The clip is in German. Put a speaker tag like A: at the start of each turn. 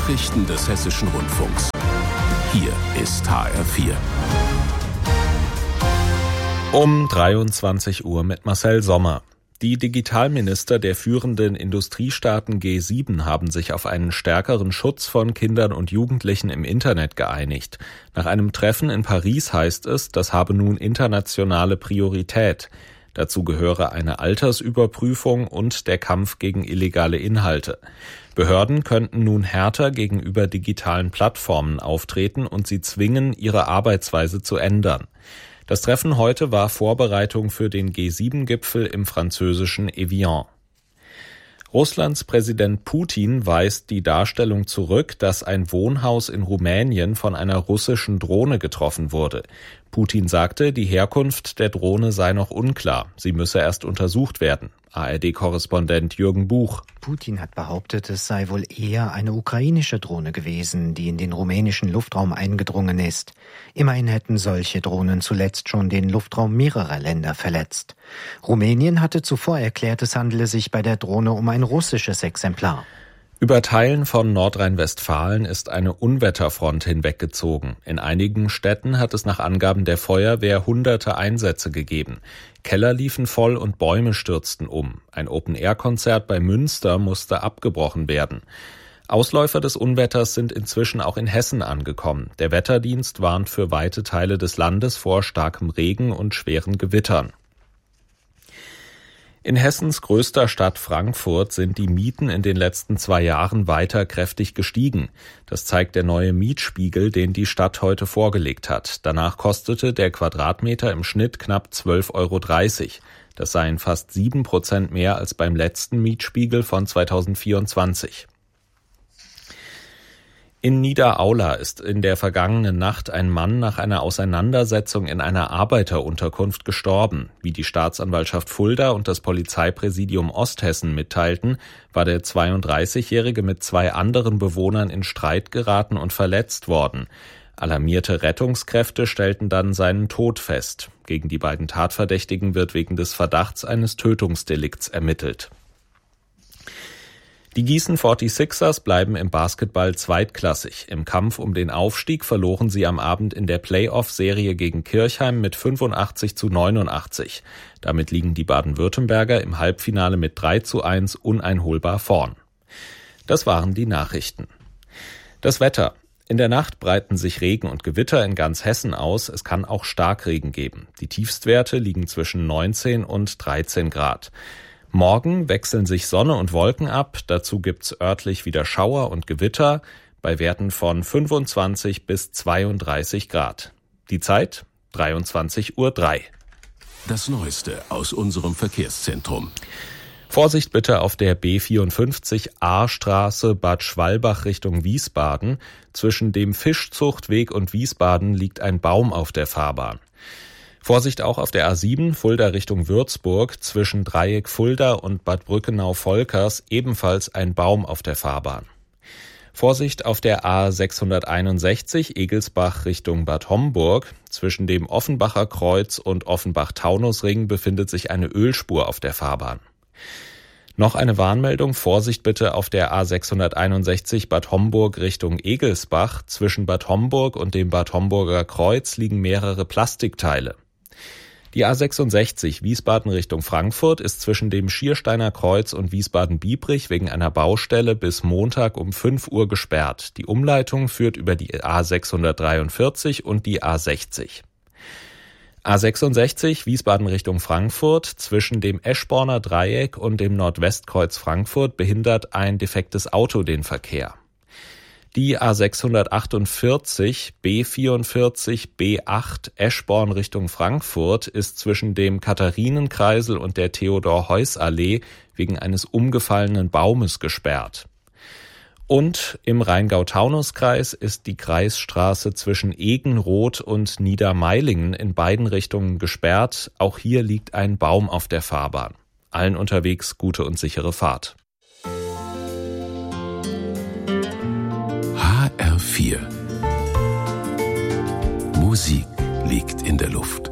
A: Nachrichten des Hessischen Rundfunks. Hier ist HR4.
B: Um 23 Uhr mit Marcel Sommer. Die Digitalminister der führenden Industriestaaten G7 haben sich auf einen stärkeren Schutz von Kindern und Jugendlichen im Internet geeinigt. Nach einem Treffen in Paris heißt es, das habe nun internationale Priorität. Dazu gehöre eine Altersüberprüfung und der Kampf gegen illegale Inhalte. Behörden könnten nun härter gegenüber digitalen Plattformen auftreten und sie zwingen, ihre Arbeitsweise zu ändern. Das Treffen heute war Vorbereitung für den G7-Gipfel im französischen Evian. Russlands Präsident Putin weist die Darstellung zurück, dass ein Wohnhaus in Rumänien von einer russischen Drohne getroffen wurde. Putin sagte, die Herkunft der Drohne sei noch unklar. Sie müsse erst untersucht werden. ARD-Korrespondent Jürgen Buch.
C: Putin hat behauptet, es sei wohl eher eine ukrainische Drohne gewesen, die in den rumänischen Luftraum eingedrungen ist. Immerhin hätten solche Drohnen zuletzt schon den Luftraum mehrerer Länder verletzt. Rumänien hatte zuvor erklärt, es handele sich bei der Drohne um ein russisches Exemplar.
B: Über Teilen von Nordrhein-Westfalen ist eine Unwetterfront hinweggezogen. In einigen Städten hat es nach Angaben der Feuerwehr hunderte Einsätze gegeben. Keller liefen voll und Bäume stürzten um. Ein Open-Air-Konzert bei Münster musste abgebrochen werden. Ausläufer des Unwetters sind inzwischen auch in Hessen angekommen. Der Wetterdienst warnt für weite Teile des Landes vor starkem Regen und schweren Gewittern. In Hessens größter Stadt Frankfurt sind die Mieten in den letzten 2 Jahren weiter kräftig gestiegen. Das zeigt der neue Mietspiegel, den die Stadt heute vorgelegt hat. Danach kostete der Quadratmeter im Schnitt knapp 12,30 €. Das seien fast 7% mehr als beim letzten Mietspiegel von 2024. In Niederaula ist in der vergangenen Nacht ein Mann nach einer Auseinandersetzung in einer Arbeiterunterkunft gestorben. Wie die Staatsanwaltschaft Fulda und das Polizeipräsidium Osthessen mitteilten, war der 32-Jährige mit 2 anderen Bewohnern in Streit geraten und verletzt worden. Alarmierte Rettungskräfte stellten dann seinen Tod fest. Gegen die beiden Tatverdächtigen wird wegen des Verdachts eines Tötungsdelikts ermittelt. Die Gießen 46ers bleiben im Basketball zweitklassig. Im Kampf um den Aufstieg verloren sie am Abend in der Playoff-Serie gegen Kirchheim mit 85-89. Damit liegen die Baden-Württemberger im Halbfinale mit 3:1 uneinholbar vorn. Das waren die Nachrichten. Das Wetter. In der Nacht breiten sich Regen und Gewitter in ganz Hessen aus. Es kann auch Starkregen geben. Die Tiefstwerte liegen zwischen 19 und 13 Grad. Morgen wechseln sich Sonne und Wolken ab, dazu gibt's örtlich wieder Schauer und Gewitter bei Werten von 25 bis 32 Grad. Die Zeit 23:03 Uhr.
A: Das Neueste aus unserem Verkehrszentrum.
B: Vorsicht bitte auf der B54 A-Straße Bad Schwalbach Richtung Wiesbaden. Zwischen dem Fischzuchtweg und Wiesbaden liegt ein Baum auf der Fahrbahn. Vorsicht auch auf der A7 Fulda Richtung Würzburg, zwischen Dreieck Fulda und Bad Brückenau-Volkers ebenfalls ein Baum auf der Fahrbahn. Vorsicht auf der A661 Egelsbach Richtung Bad Homburg, zwischen dem Offenbacher Kreuz und Offenbach-Taunusring befindet sich eine Ölspur auf der Fahrbahn. Noch eine Warnmeldung, Vorsicht bitte auf der A661 Bad Homburg Richtung Egelsbach, zwischen Bad Homburg und dem Bad Homburger Kreuz liegen mehrere Plastikteile. Die A66 Wiesbaden Richtung Frankfurt ist zwischen dem Schiersteiner Kreuz und Wiesbaden-Biebrich wegen einer Baustelle bis Montag um 5 Uhr gesperrt. Die Umleitung führt über die A643 und die A60. A66 Wiesbaden Richtung Frankfurt zwischen dem Eschborner Dreieck und dem Nordwestkreuz Frankfurt behindert ein defektes Auto den Verkehr. Die A648 B44 B8 Eschborn Richtung Frankfurt ist zwischen dem Katharinenkreisel und der Theodor-Heuss-Allee wegen eines umgefallenen Baumes gesperrt. Und im Rheingau-Taunus-Kreis ist die Kreisstraße zwischen Egenroth und Niedermeilingen in beiden Richtungen gesperrt. Auch hier liegt ein Baum auf der Fahrbahn. Allen unterwegs gute und sichere Fahrt.
A: HR4. Musik liegt in der Luft.